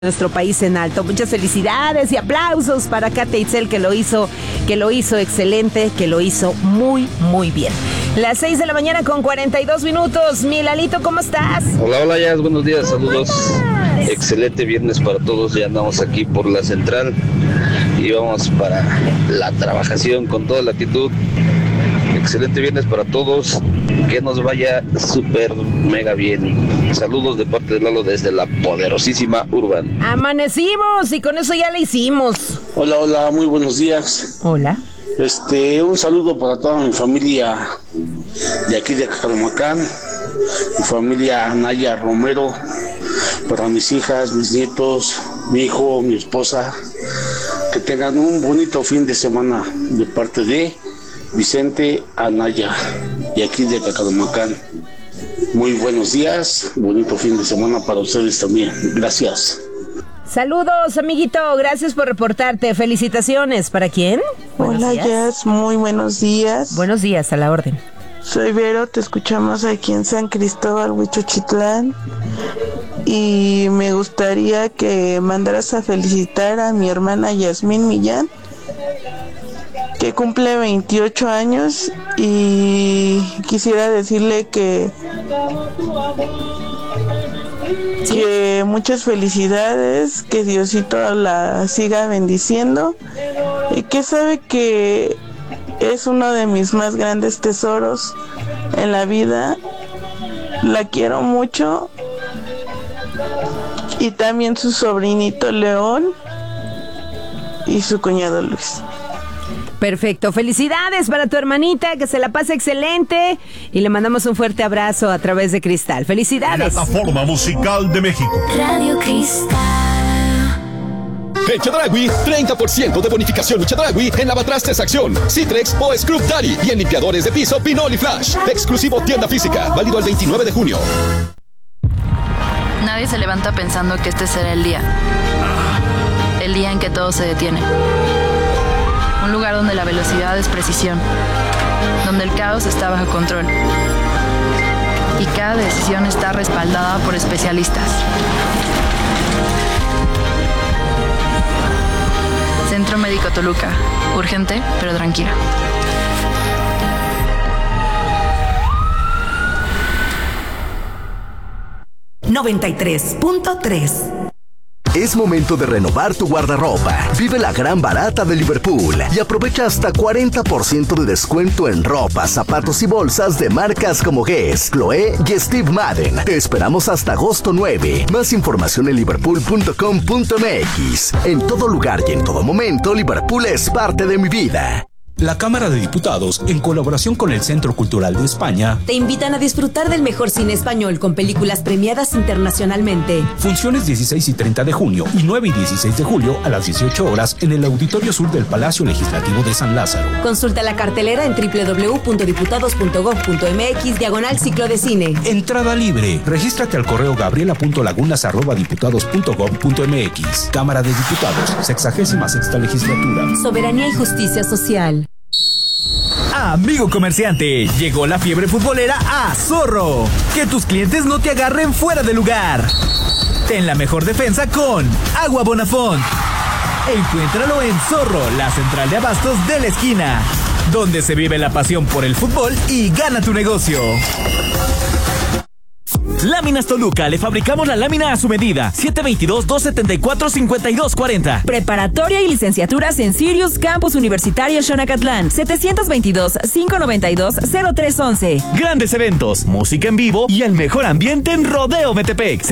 nuestro país en alto. Muchas felicidades y aplausos para Kate Itzel, que lo hizo excelente, que lo hizo muy, muy bien. Las 6 de la mañana con 42 minutos. Mi Lalito, ¿cómo estás? Hola, Jazz, buenos días, saludos. Excelente viernes para todos, ya andamos aquí por la central y vamos para la trabajación con toda la actitud. Excelente viernes para todos, que nos vaya súper mega bien. Saludos de parte de Lalo desde la poderosísima Urban. Amanecimos y con eso ya le hicimos. Hola, muy buenos días. Hola. Un saludo para toda mi familia de aquí de Cacalmacán, mi familia Naya Romero, para mis hijas, mis nietos, mi hijo, mi esposa, que tengan un bonito fin de semana de parte de Vicente Anaya, y aquí de Cacalmacán. Muy buenos días, bonito fin de semana para ustedes también. Gracias. Saludos, amiguito, gracias por reportarte. Felicitaciones. ¿Para quién? Hola, Jazz, muy buenos días. Buenos días, a la orden. Soy Vero, te escuchamos aquí en San Cristóbal, Huichochitlán. Y me gustaría que mandaras a felicitar a mi hermana Yasmín Millán, que cumple 28 años, y quisiera decirle que muchas felicidades, que Diosito la siga bendiciendo, y que sabe que es uno de mis más grandes tesoros en la vida. La quiero mucho, y también su sobrinito León y su cuñado Luis. Perfecto, felicidades para tu hermanita, que se la pase excelente y le mandamos un fuerte abrazo a través de Cristal. Felicidades. Plataforma musical de México. Radio Cristal. En Chedraui, 30% de bonificación Chedraui en lavatrastes Acción, Citrex o Scrub Daddy, y en limpiadores de piso Pinol y Flash. Exclusivo tienda física, válido el 29 de junio. Nadie se levanta pensando que este será el día. El día en que todo se detiene. Un lugar donde la velocidad es precisión, donde el caos está bajo control y cada decisión está respaldada por especialistas. Centro Médico Toluca, urgente pero tranquila. .3 Es momento de renovar tu guardarropa. Vive la gran barata de Liverpool y aprovecha hasta 40% de descuento en ropa, zapatos y bolsas de marcas como Guess, Chloé y Steve Madden. Te esperamos hasta agosto 9. Más información en liverpool.com.mx. En todo lugar y en todo momento, Liverpool es parte de mi vida. La Cámara de Diputados, en colaboración con el Centro Cultural de España, te invitan a disfrutar del mejor cine español con películas premiadas internacionalmente. Funciones 16 y 30 de junio y 9 y 16 de julio a las 18 horas en el Auditorio Sur del Palacio Legislativo de San Lázaro. Consulta la cartelera en www.diputados.gov.mx/ciclo de cine. Entrada libre. Regístrate al correo gabriela.lagunas@diputados.gov.mx. Cámara de Diputados, 66ª Legislatura. Soberanía y justicia social. Amigo comerciante, llegó la fiebre futbolera a Zorro. Que tus clientes no te agarren fuera de lugar. Ten la mejor defensa con Agua Bonafont. Encuéntralo en Zorro, la central de abastos de la esquina, donde se vive la pasión por el fútbol y gana tu negocio. Láminas Toluca, le fabricamos la lámina a su medida. 722-274-5240. Preparatoria y licenciaturas en Sirius Campus Universitario Xonacatlán. 722-592-0311. Grandes eventos, música en vivo y el mejor ambiente en Rodeo Metepec.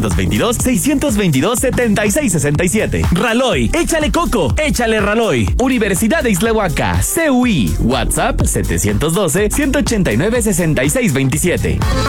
722-622-7667. Raloy, échale coco, échale Raloy. Universidad de Ixtlahuaca, CUI. WhatsApp 712-189-6627.